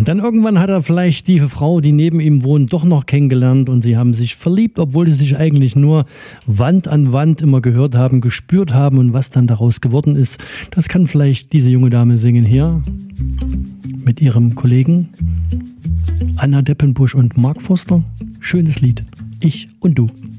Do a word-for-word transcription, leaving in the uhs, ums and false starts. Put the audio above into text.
Dann irgendwann hat er vielleicht die Frau, die neben ihm wohnt, doch noch kennengelernt und sie haben sich verliebt, obwohl sie sich eigentlich nur Wand an Wand immer gehört haben, gespürt haben und was dann daraus geworden ist, das kann vielleicht diese junge Dame singen hier mit ihrem Kollegen Anna Deppenbusch und Mark Forster. Schönes Lied. Ich und du.